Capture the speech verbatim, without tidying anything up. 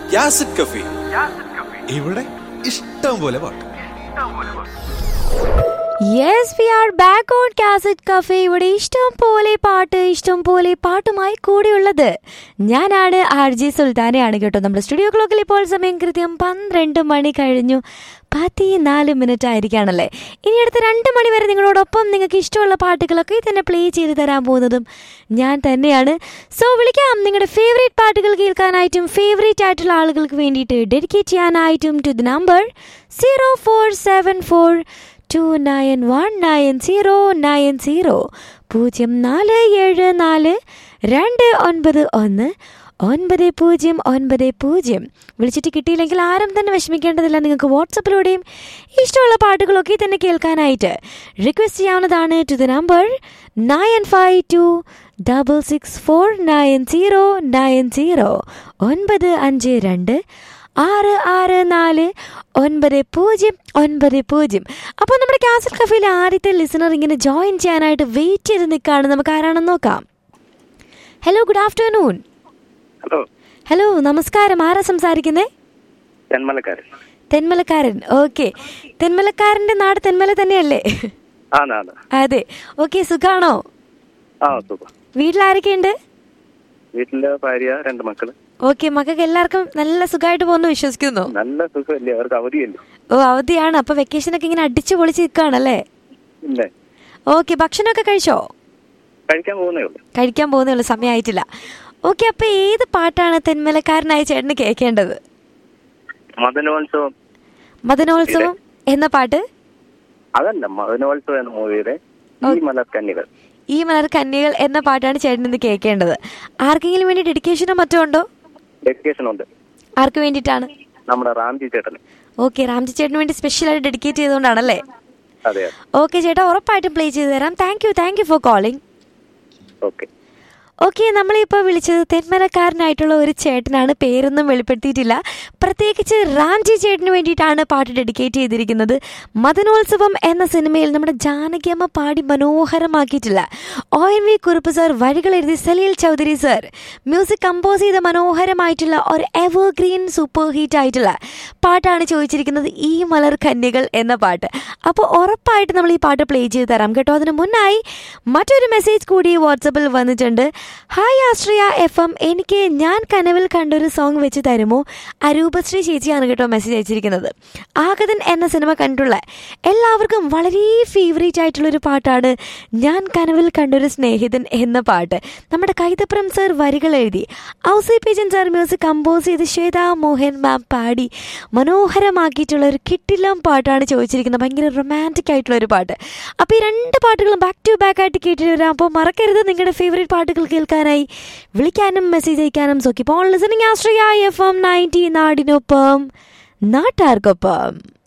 യാസിഡ് കഫി. ഇവിടെ ഇഷ്ടം പോലെ പാട്ട്. Yes, V are back on cassette cafe. ഇവിടെ ഇഷ്ടം പോലെ പാട്ട്, ഇഷ്ടം പോലെ പാട്ടുമായി കൂടെയുള്ളത് ഞാനാണ് ആർ ജി സുൽത്താനയാണ് കേട്ടോ. നമ്മുടെ സ്റ്റുഡിയോ ക്ലോക്കിൽ ഇപ്പോൾ സമയം കൃത്യം പന്ത്രണ്ട് മണി കഴിഞ്ഞു പതിനാല് മിനിറ്റ് ആയിരിക്കുകയാണല്ലേ. ഇനി അടുത്ത രണ്ട് മണി വരെ നിങ്ങളോടൊപ്പം നിങ്ങൾക്ക് ഇഷ്ടമുള്ള പാട്ടുകളൊക്കെ തന്നെ പ്ലേ ചെയ്ത് തരാൻ പോകുന്നതും ഞാൻ തന്നെയാണ്. സോ വിളിക്കാം, നിങ്ങളുടെ ഫേവറേറ്റ് പാട്ടുകൾ കേൾക്കാനായിട്ടും ഫേവറേറ്റ് ആയിട്ടുള്ള ആളുകൾക്ക് വേണ്ടിയിട്ട് ഡെഡിക്കേറ്റ് ചെയ്യാനായിട്ടും to the number zero four seven four to nine one nine zero nine zero പൂജ്യം നാല് ഏഴ് നാല് രണ്ട് ഒൻപത് ഒന്ന് ഒൻപത് പൂജ്യം ഒൻപത് പൂജ്യം. വിളിച്ചിട്ട് കിട്ടിയില്ലെങ്കിൽ ആരും തന്നെ വിഷമിക്കേണ്ടതില്ല. നിങ്ങൾക്ക് വാട്സപ്പിലൂടെയും ഇഷ്ടമുള്ള പാട്ടുകളൊക്കെ തന്നെ കേൾക്കാനായിട്ട് റിക്വസ്റ്റ് ചെയ്യാവുന്നതാണ് to the number nine five to double six four nine zero nine zero ഒൻപത് അഞ്ച് രണ്ട് ആറ് ആറ് നാല് ഒൻപത് പൂജ്യം ഒൻപത് പൂജ്യം. അപ്പോൾ നമ്മുടെ കാസറ്റ് കഫേയിലെ ആദ്യത്തെ ലിസണർ ഇങ്ങനെ ജോയിൻ ചെയ്യാനായിട്ട് വെയിറ്റ് ചെയ്ത് നിൽക്കുകയാണ്. നമുക്ക് ആരാണെന്ന് നോക്കാം. Hello, good afternoon. Hello hello നമസ്കാരം. ആരാ സംസാരിക്കുന്നേ? തെന്മലക്കാരൻ. തെന്മലക്കാരൻ, ഓക്കെ. തെന്മലക്കാരൻ്റെ നാട് തെന്മല തന്നെയല്ലേ? അതെ, ഓക്കെ. സുഖാണോ? വീട്ടിലാരൊക്കെയുണ്ട്? വീട്ടിലെ ഭാര്യ, രണ്ട് മക്കള്. ഓക്കെ, മക്കൾക്ക് എല്ലാവർക്കും നല്ല സുഖമായിട്ട് പോകുന്നു വിശ്വസിക്കുന്നു. നല്ല സുഖമല്ലേ, അവർക്ക് അവധിയല്ലേ? ഓ, അവധിയാണ്. അപ്പൊ വെക്കേഷൻ ഒക്കെ ഇങ്ങനെ അടിച്ചു പൊളിച്ച് നിൽക്കുകയാണല്ലേ? ഓക്കെ, ഭക്ഷണമൊക്കെ കഴിച്ചോ? കഴിക്കാൻ പോകുന്നേ ഉള്ളൂ. കഴിക്കാൻ പോകുന്നേ ഉള്ളൂ, സമയമായിട്ടില്ല. ഓക്കെ, അപ്പൊ ഏത് പാട്ടാണ് തെന്മലക്കാരനായ ചേട്ടന് കേൾക്കേണ്ടത്? മദനോത്സവം. മദനോത്സവം എന്ന പാട്ട്? അതല്ല, മദനോത്സവം എന്ന മൂവിയുടെ ഈ മലർക്കന്നികൾ. ഈ മലർക്കന്നികൾ എന്ന പാട്ടാണ് ചേട്ടൻ ഇന്ന് കേൾക്കേണ്ടത്. ആർക്കെങ്കിലും വേണ്ടി ഡെഡിക്കേഷനോ മറ്റോ ഉണ്ടോ? ഡെഡിക്കേഷൻ ഉണ്ട്. ആർക്ക് വേണ്ടിയിട്ടാണ്? നമ്മുടെ റാംജി ചേട്ടന്. ഓക്കെ, റാംജി ചേട്ടന് വേണ്ടി സ്പെഷ്യലായിട്ട് ഡെഡിക്കേറ്റ് ചെയ്തുകൊണ്ടാണല്ലേ? അതെ. ഓക്കെ ചേട്ടാ, ഉറപ്പായിട്ടും പ്ലേ ചെയ്ത് തരാം. Thank you thank you for calling. Okay okay, നമ്മളിപ്പോൾ വിളിച്ചത് തെന്മലക്കാരനായിട്ടുള്ള ഒരു ചേട്ടനാണ്. പേരൊന്നും വെളിപ്പെടുത്തിയിട്ടില്ല. പ്രത്യേകിച്ച് റാംജി ചേട്ടന് വേണ്ടിയിട്ടാണ് പാട്ട് ഡെഡിക്കേറ്റ് ചെയ്തിരിക്കുന്നത്. മദനോത്സവം എന്ന സിനിമയിൽ നമ്മുടെ ജാനകിയമ്മ പാടി മനോഹരമാക്കിയിട്ടില്ല. O N V Kurup sir വരികൾ എഴുതി Saleel Chaudhary sir music compose ചെയ്ത മനോഹരമായിട്ടുള്ള ഒരു എവർഗ്രീൻ സൂപ്പർ ഹീറ്റ് ആയിട്ടുള്ള പാട്ടാണ് ചോദിച്ചിരിക്കുന്നത്, ഈ മലർ കന്യകൾ എന്ന പാട്ട്. അപ്പോൾ ഉറപ്പായിട്ട് നമ്മൾ ഈ പാട്ട് പ്ലേ ചെയ്ത് തരാം കേട്ടോ. അതിന് മുന്നായി മറ്റൊരു മെസ്സേജ് കൂടി വാട്സപ്പിൽ വന്നിട്ടുണ്ട്. ഹായ് ആശ്രയ എഫ് എം, എനിക്ക് ഞാൻ കനവിൽ കണ്ടൊരു സോങ് വെച്ച് തരുമോ? അരൂപശ്രീ ചേച്ചിയാണ് കേട്ടോ മെസ്സേജ് അയച്ചിരിക്കുന്നത്. ആഗതൻ എന്ന സിനിമ കണ്ടുള്ള എല്ലാവർക്കും വളരെ ഫേവറേറ്റ് ആയിട്ടുള്ളൊരു പാട്ടാണ് ഞാൻ കനവിൽ കണ്ടൊരു സ്നേഹിതൻ എന്ന പാട്ട്. നമ്മുടെ കൈതപ്രം സർ വരികൾ എഴുതി ഔസി പിജൻ സാർ മ്യൂസിക് കമ്പോസ് ചെയ്ത് ശ്വേതാ മോഹൻ മാം പാടി മനോഹരമാക്കിയിട്ടുള്ള ഒരു കിട്ടിലം പാട്ടാണ് ചോദിച്ചിരിക്കുന്നത്. ഭയങ്കര റൊമാൻറ്റിക് ആയിട്ടുള്ള ഒരു പാട്ട്. അപ്പോൾ ഈ രണ്ട് പാട്ടുകളും ബാക്ക് ടു ബാക്ക് ആയിട്ട് കേട്ടിട്ട് വരാം. അപ്പോൾ മറക്കരുത് നിങ്ങളുടെ ഫേവറേറ്റ് പാട്ടുകൾ കേൾക്കാനായി വിളിക്കാനും മെസ്സേജ് അയക്കാനും. So keep on listening Ashraya F M ninety, നാടിനൊപ്പം നാട്ടാർക്കൊപ്പം.